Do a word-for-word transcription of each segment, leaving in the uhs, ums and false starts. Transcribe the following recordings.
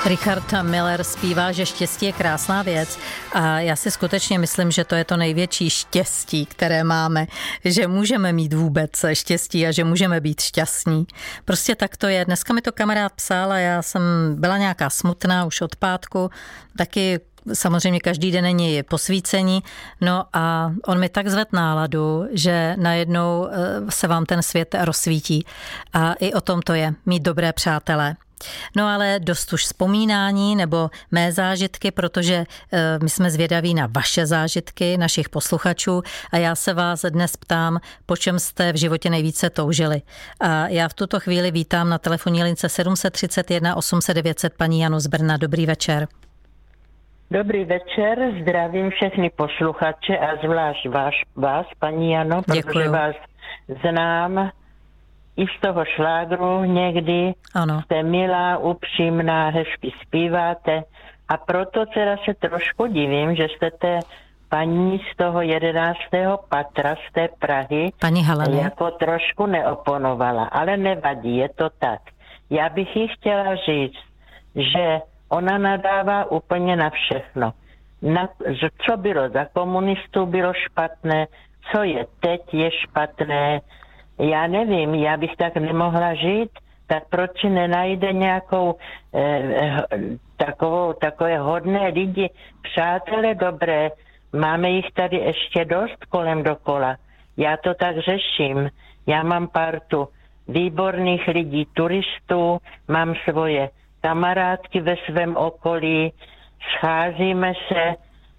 Richard Miller zpívá, že štěstí je krásná věc a já si skutečně myslím, že to je to největší štěstí, které máme, že můžeme mít vůbec štěstí a že můžeme být šťastní. Prostě tak to je. Dneska mi to kamarád psal a já jsem byla nějaká smutná už od pátku, taky samozřejmě každý den není posvícení, no a on mi tak zved náladu, že najednou se vám ten svět rozsvítí a i o tom to je, mít dobré přátelé. No ale dost už vzpomínání nebo mé zážitky, protože my jsme zvědaví na vaše zážitky, našich posluchačů a já se vás dnes ptám, po čem jste v životě nejvíce toužili. A já v tuto chvíli vítám na telefonní lince sedm set třicet jedna osm set devět set paní Janu z Brna. Dobrý večer. Dobrý večer, zdravím všechny posluchače a zvlášť vás, vás paní Jano, protože Děkuju. Vás znám i z toho šlágru někdy. Ano. Jste milá, upřímná, hezky zpíváte a proto teda se trošku divím, že jste té paní z toho jedenáctého patra z té Prahy paní Heleny jako trošku neoponovala, ale nevadí, je to tak. Já bych jí chtěla říct, že ona nadává úplně na všechno. Na, co bylo za komunistů, bylo špatné, co je teď, je špatné. Já nevím, já bych tak nemohla žít, tak proč si nenajde nějakou eh, takovou, takové hodné lidi, přátelé dobré, máme jich tady ještě dost kolem dokola. Já to tak řeším. Já mám partu výborných lidí, turistů, mám svoje kamarádky ve svém okolí, scházíme se,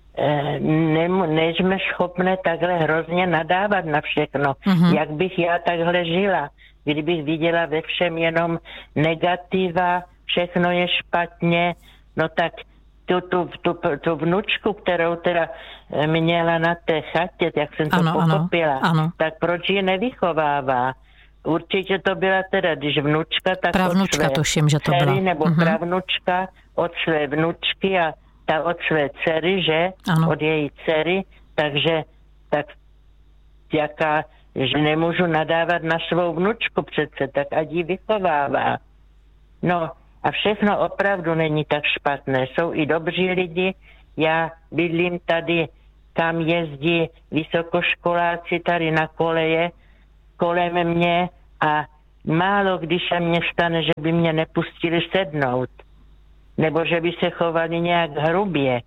ne, nejsme schopné takhle hrozně nadávat na všechno. Mm-hmm. Jak bych já takhle žila, kdybych viděla ve všem jenom negativa, všechno je špatně, no tak tu, tu, tu, tu vnučku, kterou teda měla na té chatě, jak jsem to ano, pochopila, ano, ano. tak proč ji nevychovává? Určitě to byla teda, když vnučka, tak pravnučka, od své tuším, že to dcery, byla. nebo uh-huh. pravnučka od své vnučky a ta od své dcery, že? Ano. Od její dcery, takže tak jaká, že nemůžu nadávat na svou vnučku přece, tak ať ji vychovává. No a všechno opravdu není tak špatné. Jsou i dobří lidi. Já bydlím tady, kam jezdí vysokoškoláci tady na koleje, kolem mě a málo když se mně stane, že by mě nepustili sednout. Nebo že by se chovali nějak hrubě.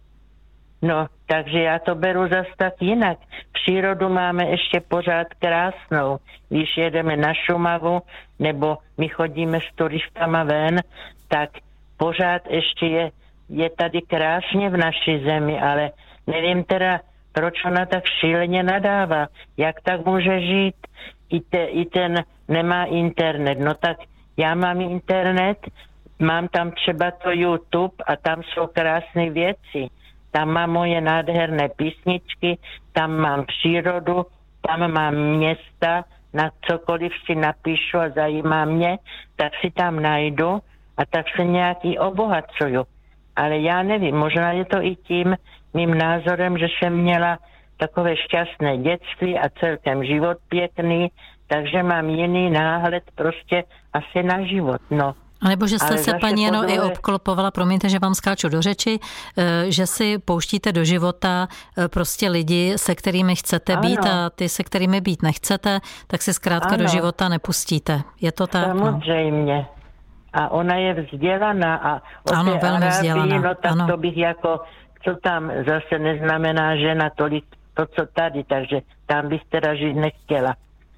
No, takže já to beru zas tak jinak. Přírodu máme ještě pořád krásnou. Když jedeme na Šumavu, nebo my chodíme s turistama ven, tak pořád ještě je, je tady krásně v naší zemi, ale nevím teda, proč ona tak šíleně nadává. Jak tak může žít? I, te, I ten nemá internet. No tak já mám internet, mám tam třeba to YouTube a tam jsou krásné věci. Tam mám moje nádherné písničky, tam mám přírodu, tam mám města, na cokoliv si napíšu a zajímá mě, tak si tam najdu a tak se nějaký obohacuju. Ale já nevím, možná je to i tím mým názorem, že jsem měla takové šťastné dětství a celkem život pěkný, takže mám jiný náhled prostě asi na život, no. A nebo že jste ale se, paní Jano, podle... i obklopovala, promiňte, že vám skáču do řeči, že si pouštíte do života prostě lidi, se kterými chcete ano. být a ty, se kterými být nechcete, tak si zkrátka ano. do života nepustíte. Je to tak? Samozřejmě. No. A ona je vzdělaná a o ano, té velmi Arábii, vzdělaná. no tak ano. to bych jako, co tam zase neznamená žena tolik to, co tady, takže tam bych teda žít nechtěla.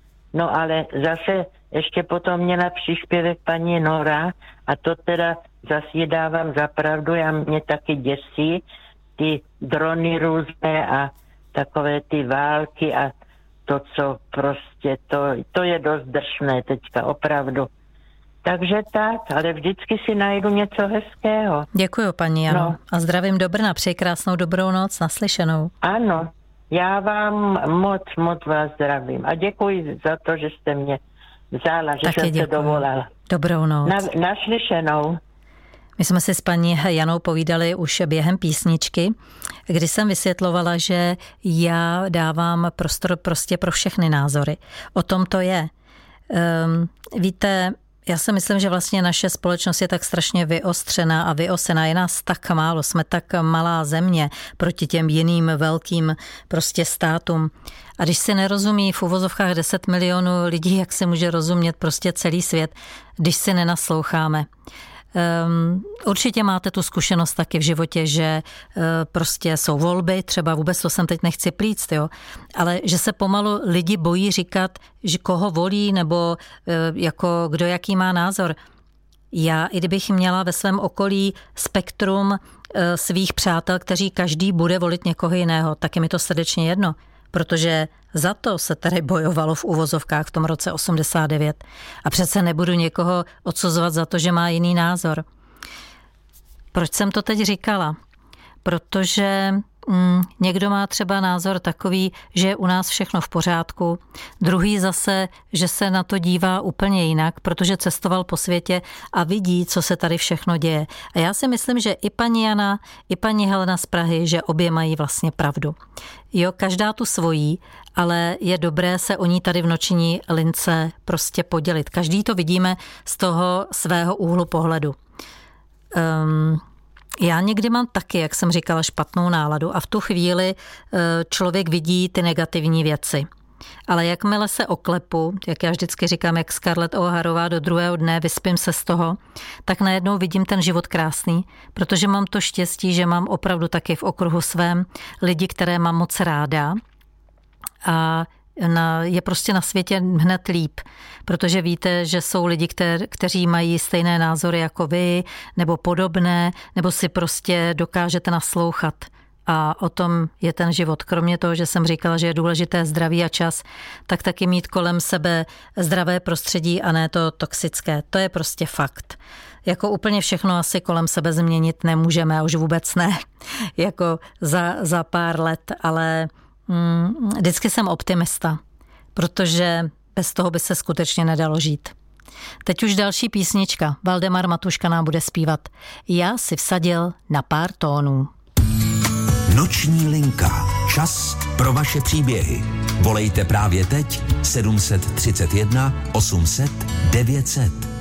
No ale zase ještě potom měla příspěvek paní Nora a to teda zase ji dávám za pravdu, já mě taky děsí ty drony různé a takové ty války a to, co prostě, to, to je dost drsné teďka, opravdu. Takže tak, ale vždycky si najdu něco hezkého. Děkuju, paní Jano. No. A zdravím do Brna, přeji krásnou dobrou noc, naslyšenou. Ano, já vám moc, moc vás zdravím a děkuji za to, že jste mě vzala, že Taky jsem děkuju. se dovolala. Dobrou noc. Na, naslyšenou. My jsme si s paní Janou povídali už během písničky, kdy jsem vysvětlovala, že já dávám prostor prostě pro všechny názory. O tom to je. Um, víte, Já si myslím, že vlastně naše společnost je tak strašně vyostřená a vyosená. Je nás tak málo, jsme tak malá země proti těm jiným velkým prostě státům. A když si nerozumí v uvozovkách deset milionů lidí, jak si může rozumět prostě celý svět, když si nenasloucháme. Um, určitě máte tu zkušenost taky v životě, že uh, prostě jsou volby, třeba vůbec to jsem teď nechci plíct, jo, ale že se pomalu lidi bojí říkat, že koho volí nebo uh, jako kdo jaký má názor. Já, i kdybych měla ve svém okolí spektrum uh, svých přátel, kteří každý bude volit někoho jiného, tak je mi to srdečně jedno. Protože za to se tady bojovalo v uvozovkách v tom roce osmdesát devět. A přece nebudu někoho odsuzovat za to, že má jiný názor. Proč jsem to teď říkala? Protože mm, někdo má třeba názor takový, že je u nás všechno v pořádku, druhý zase, že se na to dívá úplně jinak, protože cestoval po světě a vidí, co se tady všechno děje. A já si myslím, že i paní Jana, i paní Helena z Prahy, že obě mají vlastně pravdu. Jo, každá tu svojí, ale je dobré se o ní tady v noční lince prostě podělit. Každý to vidíme z toho svého úhlu pohledu. Um, Já někdy mám taky, jak jsem říkala, špatnou náladu a v tu chvíli člověk vidí ty negativní věci. Ale jakmile se oklepu, jak já vždycky říkám, jak Scarlett O'Harová do druhého dne, vyspím se z toho, tak najednou vidím ten život krásný, protože mám to štěstí, že mám opravdu taky v okruhu svém lidi, které mám moc ráda a Na, je prostě na světě hned líp, protože víte, že jsou lidi, kter, kteří mají stejné názory jako vy, nebo podobné, nebo si prostě dokážete naslouchat. A o tom je ten život. Kromě toho, že jsem říkala, že je důležité zdraví a čas, tak taky mít kolem sebe zdravé prostředí a ne to toxické. To je prostě fakt. Jako úplně všechno asi kolem sebe změnit nemůžeme, a už vůbec ne, jako za, za pár let, ale Hmm, vždycky jsem optimista, protože bez toho by se skutečně nedalo žít. Teď už další písnička. Valdemar Matuška nám bude zpívat. Já si vsadil na pár tónů. Noční linka. Čas pro vaše příběhy. Volejte právě teď sedm set třicet jedna osm set devět set.